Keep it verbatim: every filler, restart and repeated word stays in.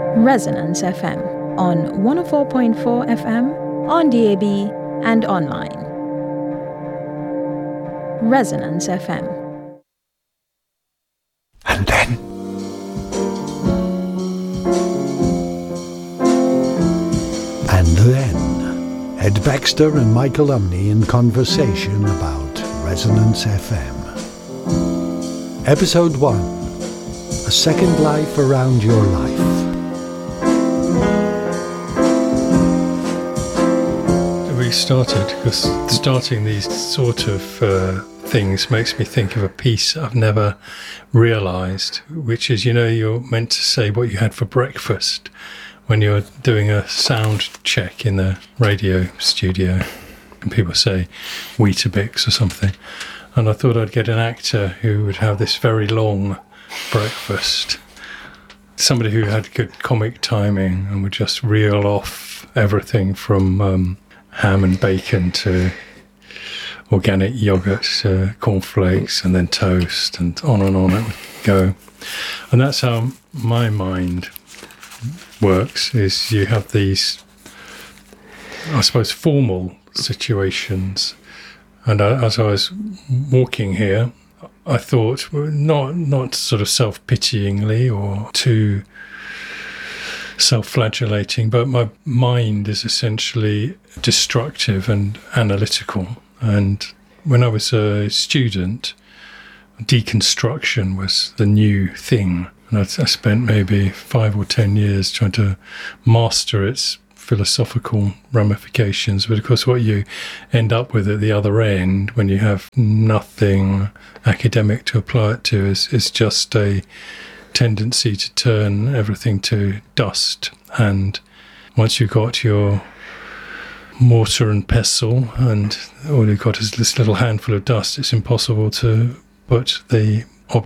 Resonance F M on one oh four point four F M, on D A B and online. Resonance F M. And then And then Ed Baxter and Michael Umney in conversation about Resonance F M. Episode one, A Second Life Around Your Life. We started, because starting these sort of uh, things makes me think of a piece I've never realised, which is, you know, you're meant to say what you had for breakfast when you're doing a sound check in the radio studio, and people say Weetabix or something. And I thought I'd get an actor who would have this very long breakfast, somebody who had good comic timing and would just reel off everything from um, ham and bacon to organic yogurt to cornflakes and then toast, and on and on it would go. And that's how my mind works, is you have these, I suppose, formal situations. And I, as I was walking here, I thought, not not sort of self-pityingly or too self-flagellating, but my mind is essentially destructive and analytical. And when I was a student, deconstruction was the new thing. And I, I spent maybe five or ten years trying to master its philosophical ramifications. But of course, what you end up with at the other end, when you have nothing academic to apply it to, is, is just a tendency to turn everything to dust. And once you've got your mortar and pestle and all you've got is this little handful of dust, it's impossible to put the